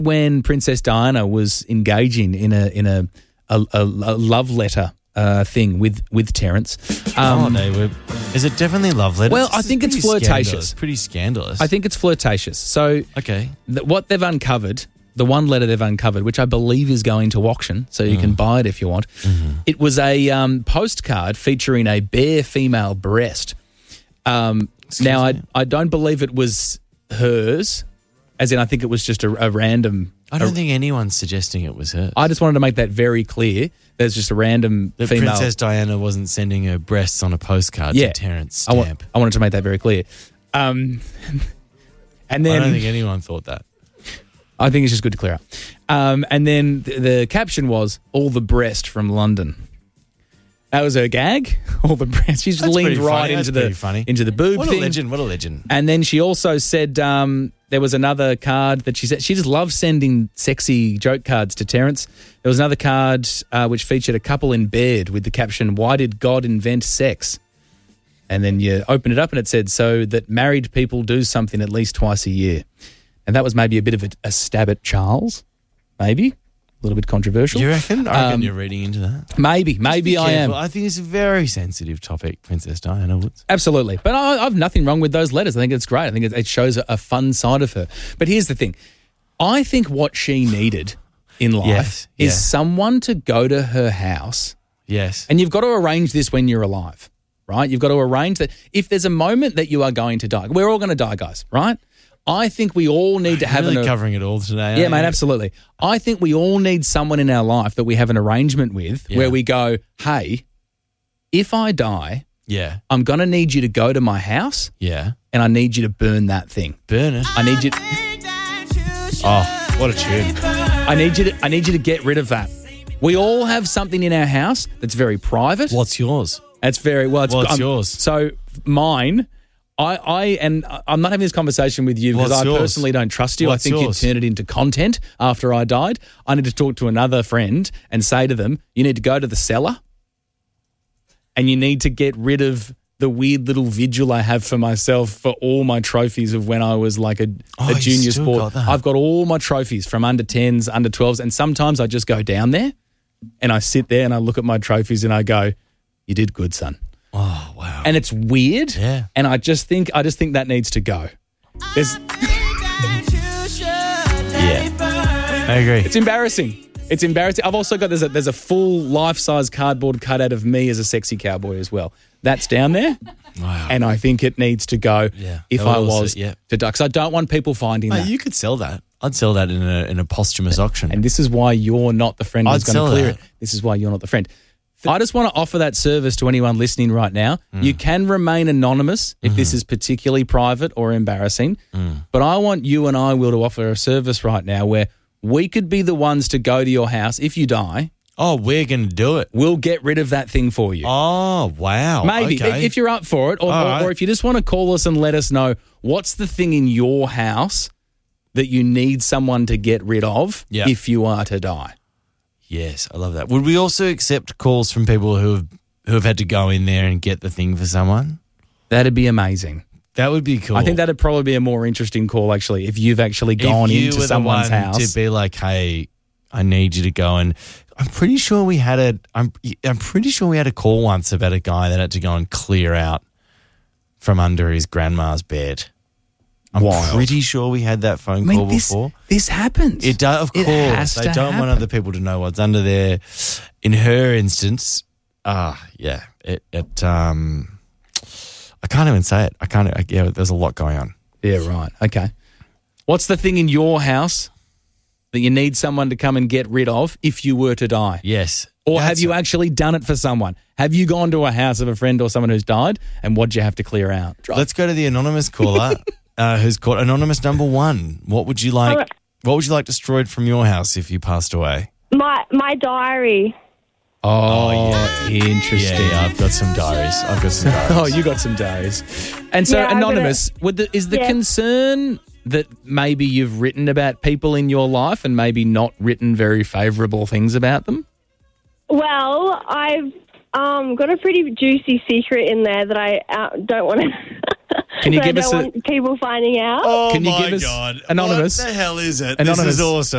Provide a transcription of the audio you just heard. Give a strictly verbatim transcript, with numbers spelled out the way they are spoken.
when Princess Diana was engaging in a in a a, a, a love letter uh, thing with with Terence. Um, oh, they were. Is it definitely love letters? Well, I think it's pretty flirtatious. Scandalous, pretty scandalous. I think it's flirtatious. So, okay, th- what they've uncovered, the one letter they've uncovered, which I believe is going to auction, so you mm. can buy it if you want. Mm-hmm. It was a um, postcard featuring a bare female breast. Um, now, I I don't believe it was hers, as in I think it was just a, a random. I don't a, think anyone's suggesting it was hers. I just wanted to make that very clear. There's just a random that female. Princess Diana wasn't sending her breasts on a postcard yeah. to Terence I, wa- Stamp. I wanted to make that very clear. Um, and then I don't think anyone thought that. I think it's just good to clear up. Um, and then the, the caption was, all the breast from London. That was her gag. All the breast. She just That's leaned right funny. into That's the funny. into the boob What thing. a legend! What a legend! And then she also said um, there was another card that she said she just loves sending sexy joke cards to Terence. There was another card uh, which featured a couple in bed with the caption, "Why did God invent sex?" And then you open it up and it said, "So that married people do something at least twice a year." And that was maybe a bit of a, a stab at Charles, maybe. A little bit controversial. You reckon? I reckon Um, you're reading into that. Maybe, maybe I am. I think it's a very sensitive topic, Princess Diana Woods. Absolutely. But I, I have nothing wrong with those letters. I think it's great. I think it, it shows a, a fun side of her. But here's the thing. I think what she needed in life Yes, is yeah. someone to go to her house. Yes. And you've got to arrange this when you're alive, right? You've got to arrange that. If there's a moment that you are going to die, we're all going to die, guys, right? I think we all need to have really an... covering it all today. Yeah, aren't mate, you? absolutely. I think we all need someone in our life that we have an arrangement with Yeah. where we go, hey, if I die, Yeah. I'm going to need you to go to my house Yeah. and I need you to burn that thing. Burn it. I need you Oh, what a tune. I need you to I need you to get rid of that. We all have something in our house that's very private. What's yours? It's very well it's What's I'm- yours? So mine I, I and I'm not having this conversation with you because What's I yours? personally don't trust you. What's I think yours? you'd turn it into content after I died. I need to talk to another friend and say to them, you need to go to the cellar and you need to get rid of the weird little vigil I have for myself for all my trophies of when I was like a, Oh, a you junior still sport. got that? I've got all my trophies from under tens, under twelves, and sometimes I just go down there and I sit there and I look at my trophies and I go, you did good, son. Oh, wow. And it's weird. Yeah. And I just think I just think that needs to go. There's, Yeah. I agree. it's embarrassing. It's embarrassing. I've also got there's a there's a full life size cardboard cutout of me as a sexy cowboy as well. That's down there. Wow. And I think it needs to go Yeah. if That I was was it, yeah. to die. Because I don't want people finding Mate, that. you could sell that. I'd sell that in a in a posthumous auction. And this is why you're not the friend who's I'd going to sell clear that. it. This is why you're not the friend. I just want to offer that service to anyone listening right now. Mm. You can remain anonymous if Mm-hmm. this is particularly private or embarrassing. Mm. But I want you and I, Will, to offer a service right now where we could be the ones to go to your house. If you die, Oh, we're going to do it. we'll get rid of that thing for you. Oh, wow. Maybe, Okay. if, if you're up for it, or, All or, right. or if you just want to call us and let us know what's the thing in your house that you need someone to get rid of Yeah. if you are to die. Yes, I love that. Would we also accept calls from people who have who have had to go in there and get the thing for someone? That'd be amazing. That would be cool. I think that'd probably be a more interesting call, actually, if you've actually If gone you into were the someone's one house. to be like, hey, I need you to go and. I'm pretty sure we had a. I'm I'm pretty sure we had a call once about a guy that had to go and clear out from under his grandma's bed. I'm Wild. pretty sure we had that phone I mean, call this, before. this happens. It does, of It course. has They to don't want happen. other people to know what's under there. In her instance, ah, yeah, it, it. Um, I can't even say it. I can't. I, yeah, there's a lot going on. Yeah, right. Okay. What's the thing in your house that you need someone to come and get rid of if you were to die? Yes. Or have That's you a- actually done it for someone? Have you gone to a house of a friend or someone who's died, and what'd you have to clear out? Let's go to the anonymous caller, uh, who's called anonymous number one. What would you like? Alright. What would you like destroyed from your house if you passed away? My my diary. Oh, yeah. interesting. Yeah, yeah, I've got some diaries. I've got some diaries. Oh, you got some days. And so, Yeah, I've got Anonymous, would the, is the Yeah. concern that maybe you've written about people in your life and maybe not written very favourable things about them? Well, I've um, got a pretty juicy secret in there that I uh, don't want to Can you so give I us don't a- want people finding out. Oh Can you my give us- God. Anonymous. What the hell is it? Anonymous. This is awesome.